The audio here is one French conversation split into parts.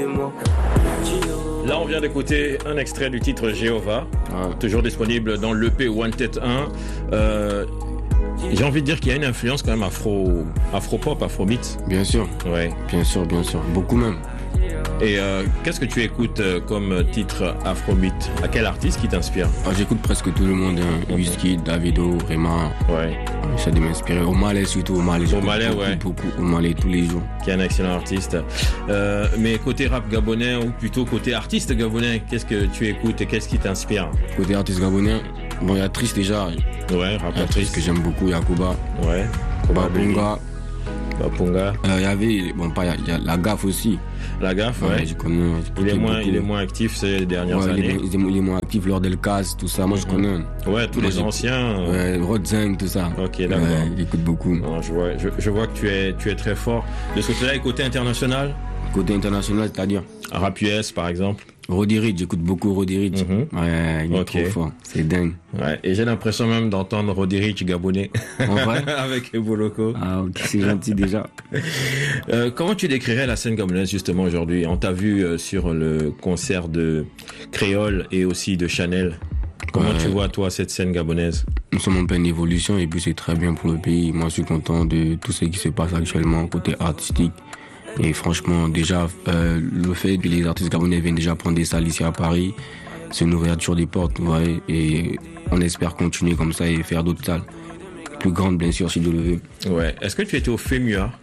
Là, on vient d'écouter un extrait du titre Jéhovah, toujours disponible dans l'EP Wanted 1. J'ai envie de dire qu'il y a une influence quand même afro-pop, afrobeat. Bien sûr. Ouais. Bien sûr. Beaucoup même. Et qu'est-ce que tu écoutes comme titre afrobeat? À quel artiste qui t'inspire? J'écoute presque tout le monde, hein. Wizkid, Davido, Rema. Ouais. J'essaie de m'inspirer. Omalé surtout, Omalé. Beaucoup, Omalé tous les jours. Qui est un excellent artiste. Mais côté rap gabonais ou plutôt côté artiste gabonais, qu'est-ce que tu écoutes et qu'est-ce qui t'inspire? Côté artiste gabonais, bon, il y a Triste déjà. Ouais, rappeur Triste que j'aime beaucoup, Yakuba. Ouais. Bapunga. Il y a la Gaffe aussi. La Gaffe, ouais. Je connais. Il est moins actif ces dernières années. Il est moins actif lors d'Elkaz, tout ça. Moi, je connais. Ouais, tous les anciens. Ouais, Rodzeng, tout ça. Ok, d'accord. Il écoute beaucoup. Non, je vois que tu es très fort. De ce côté-là, et côté international? Côté international, c'est-à-dire Rap US, par exemple. Roddy Ricch, j'écoute beaucoup Roddy Ricch. Ouais, il est trop fort. C'est dingue. Ouais, et j'ai l'impression même d'entendre Roddy Ricch gabonais. En vrai? Avec Eboloko. Ah, ok, c'est gentil déjà. Comment tu décrirais la scène gabonaise justement aujourd'hui? On t'a vu sur le concert de Créole et aussi de Chanel. Comment tu vois, toi, cette scène gabonaise? Nous sommes en pleine évolution et puis c'est très bien pour le pays. Moi, je suis content de tout ce qui se passe actuellement côté artistique. Et franchement, déjà, le fait que les artistes gabonais viennent déjà prendre des salles ici à Paris, c'est une ouverture des portes, vous voyez, et on espère continuer comme ça et faire d'autres salles. Plus grandes, bien sûr, si Dieu le veut. Ouais. Est-ce que tu étais au FEMUA?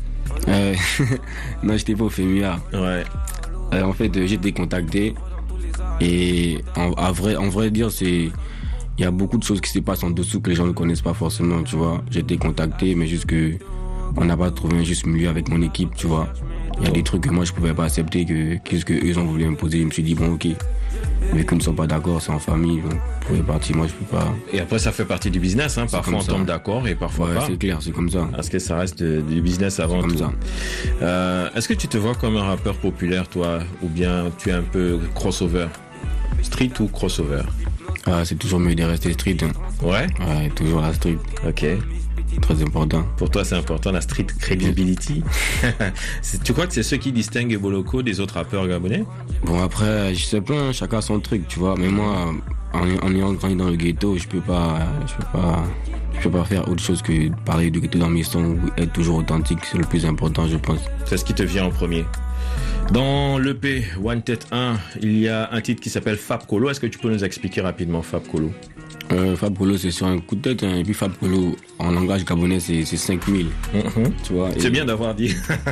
Non, j'étais pas au FEMUA. Ouais. En fait, j'ai été contacté et en vrai dire, il y a beaucoup de choses qui se passent en dessous que les gens ne connaissent pas forcément, tu vois. J'ai été contacté, mais juste que on n'a pas trouvé un juste milieu avec mon équipe, tu vois. Il y a des trucs que moi je pouvais pas accepter, qu'est-ce que eux ont voulu imposer. Je me suis dit bon, ok, mais qu'ils ne sont pas d'accord, c'est en famille, donc pour les parties, moi je peux pas. Et après ça fait partie du business, hein. Parfois on tombe d'accord et parfois pas. C'est clair, c'est comme ça. Parce que ça reste du business avant tout. Comme ça. Est-ce que tu te vois comme un rappeur populaire, toi, ou bien tu es un peu crossover? Street ou crossover? C'est toujours mieux de rester street. Hein. Ouais, toujours la street. Ok. Très important. Pour toi, c'est important, la street credibility. Tu crois que c'est ce qui distingue Eboloko des autres rappeurs gabonais? Bon, après, je sais pas, hein, chacun son truc, tu vois. Mais moi, en ayant grandi dans le ghetto, je peux pas faire autre chose que parler du ghetto dans mes sons ou être toujours authentique. C'est le plus important, je pense. C'est ce qui te vient en premier. Dans l'EP Wanted 1, il y a un titre qui s'appelle Fab Kolo. Est-ce que tu peux nous expliquer rapidement Fab Kolo? Fab Kolo, c'est sur un coup de tête, hein. Et puis Fab Kolo, en langage gabonais, c'est 5000. Tu vois. C'est bien d'avoir dit.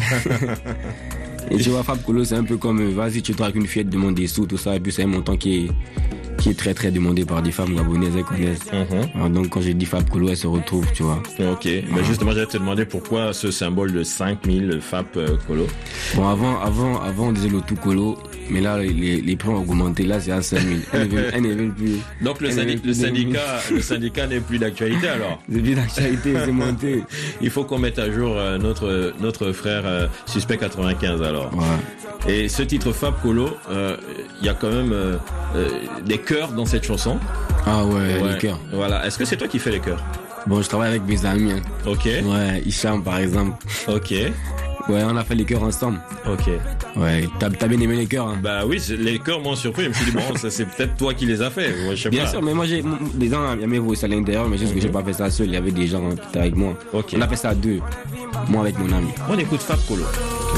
Et tu vois, Fab Kolo, c'est un peu comme, vas-y, tu dragues une fillette, demande des sous, tout ça, et puis c'est un montant qui est très très demandé par des femmes gabonaises, elles connaissent. Alors, donc quand j'ai dit Fab Kolo, elle se retrouve, tu vois. Ok, mais justement j'allais te demander pourquoi ce symbole de 5000 Fab Kolo. Bon, avant on disait le tout Kolo, mais là les prix ont augmenté, là c'est à 5000. Elles ne veulent plus. Donc le syndicat n'est plus d'actualité alors. C'est plus d'actualité, c'est monté. Il faut qu'on mette à jour notre frère Suspect 95 alors. Ouais. Et ce titre Fab Kolo, il y a quand même des chœurs dans cette chanson. Ah ouais, les chœurs. Voilà. Est-ce que c'est toi qui fais les chœurs? Bon, je travaille avec mes amis. Hein. Ok. Ouais, Hicham par exemple. Ok. Ouais, on a fait les chœurs ensemble. Ok. Ouais, t'as bien aimé les chœurs, hein? Bah oui, les chœurs m'ont surpris. Je me suis dit, bon, ça c'est peut-être toi qui les as fait. Ouais, je sais bien pas. Sûr, mais moi j'ai des gens aimaient vous à l'intérieur, mais juste que j'ai pas fait ça seul. Il y avait des gens qui étaient avec moi. Ok. On a fait ça à deux. Moi avec mon ami. On écoute Fab Kolo.